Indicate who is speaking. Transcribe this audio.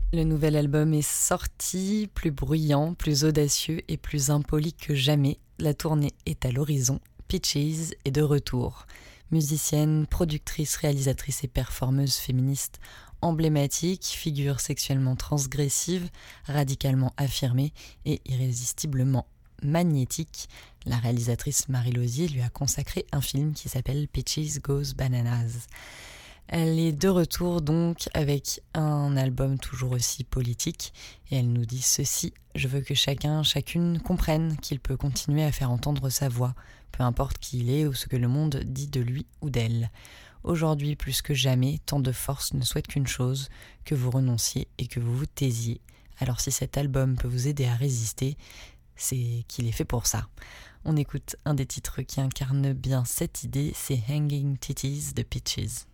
Speaker 1: Le nouvel album est sorti, plus bruyant, plus audacieux et plus impoli que jamais. La tournée est à l'horizon. Peaches est de retour. Musicienne, productrice, réalisatrice et performeuse féministe emblématique, figure sexuellement transgressive, radicalement affirmée et irrésistiblement magnétique, la réalisatrice Marie Lausier lui a consacré un film qui s'appelle Peaches Goes Bananas. Elle est de retour donc avec un album toujours aussi politique et elle nous dit ceci: je veux que chacun, chacune comprenne qu'il peut continuer à faire entendre sa voix, peu importe qui il est ou ce que le monde dit de lui ou d'elle. Aujourd'hui plus que jamais, tant de force ne souhaite qu'une chose, que vous renonciez et que vous vous taisiez. Alors si cet album peut vous aider à résister, c'est qu'il est fait pour ça. On écoute un des titres qui incarne bien cette idée, c'est Hanging Titties de Peaches.